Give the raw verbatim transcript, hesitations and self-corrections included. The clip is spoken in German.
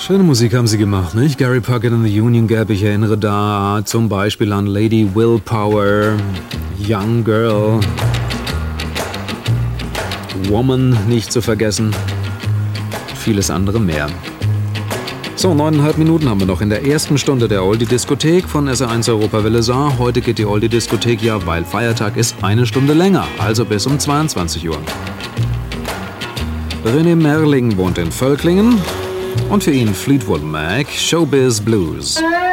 Schöne Musik haben sie gemacht, nicht? Gary Puckett and the Union Gap, ich erinnere da zum Beispiel an Lady Willpower, Young Girl, Woman nicht zu vergessen, vieles andere mehr. So, neuneinhalb Minuten haben wir noch in der ersten Stunde der Oldie-Diskothek von S R eins Europawelle Saar. Heute geht die Oldie-Diskothek ja, weil Feiertag ist, eine Stunde länger, also bis um zweiundzwanzig Uhr. René Merling wohnt in Völklingen und für ihn Fleetwood Mac, Showbiz Blues.